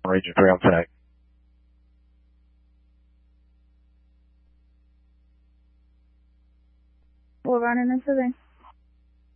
Region 3 on Fennec. We'll run in the survey.